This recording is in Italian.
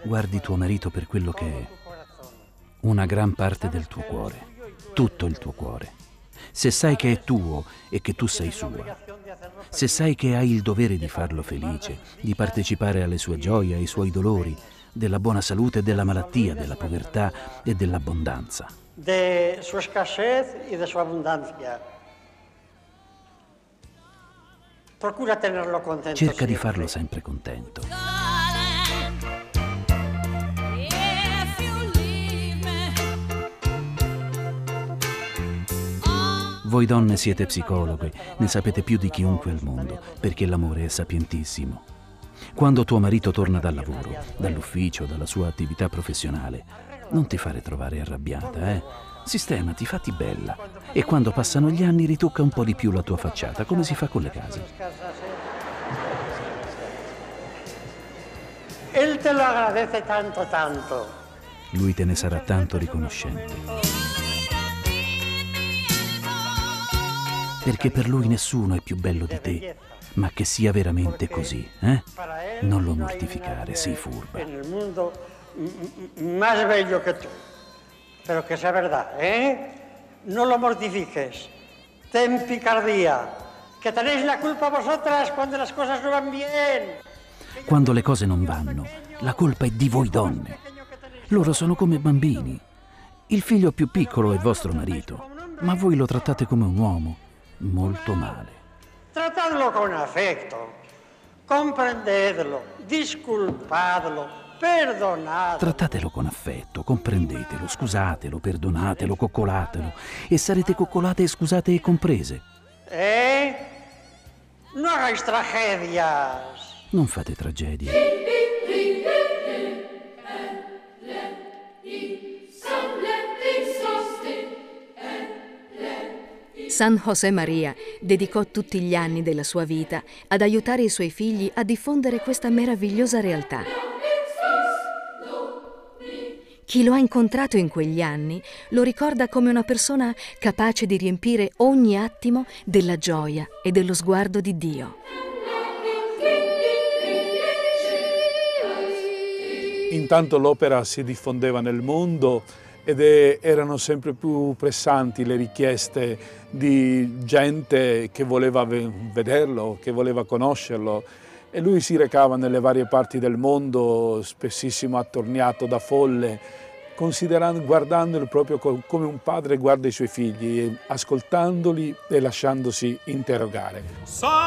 guardi tuo marito per quello che è, una gran parte del tuo cuore, tutto il tuo cuore. Se sai che è tuo e che tu sei sua, se sai che hai il dovere di farlo felice, di partecipare alle sue gioie, ai suoi dolori, della buona salute e della malattia, della povertà e dell'abbondanza. De sua escassez e de sua abbondanza. Procura tenerlo contento. Cerca di farlo sempre contento. Voi donne siete psicologhe, ne sapete più di chiunque al mondo, perché l'amore è sapientissimo. Quando tuo marito torna dal lavoro, dall'ufficio, dalla sua attività professionale, non ti fare trovare arrabbiata, eh? Sistemati, fatti bella. E quando passano gli anni ritocca un po' di più la tua facciata, come si fa con le case. Él te lo agradece tanto, tanto. Lui te ne sarà tanto riconoscente. Perché per lui nessuno è più bello di te, ma che sia veramente così, eh? Non lo mortificare, sii furba. Nel mondo más bello que tú, pero que sea verdad, ¿eh? No lo mortifiques, ten picardía, que tenéis la culpa vosotras cuando las cosas no van bien. Quando le cose non vanno, la colpa è di voi donne. Loro sono come bambini. Il figlio più piccolo è vostro marito, ma voi lo trattate come un uomo. Molto male. Tratadlo con afecto, comprendedlo, disculpadlo, perdonadlo. Trattatelo con affetto, comprendetelo, scusatelo, perdonatelo, coccolatelo e sarete coccolate e scusate e comprese. No hagáis tragedias. Non fate tragedie. San José Maria dedicò tutti gli anni della sua vita ad aiutare i suoi figli a diffondere questa meravigliosa realtà. Chi lo ha incontrato in quegli anni lo ricorda come una persona capace di riempire ogni attimo della gioia e dello sguardo di Dio. Intanto l'opera si diffondeva nel mondo ed erano sempre più pressanti le richieste di gente che voleva vederlo, che voleva conoscerlo. E lui si recava nelle varie parti del mondo, spessissimo attorniato da folle, guardandolo proprio come un padre guarda i suoi figli, ascoltandoli e lasciandosi interrogare.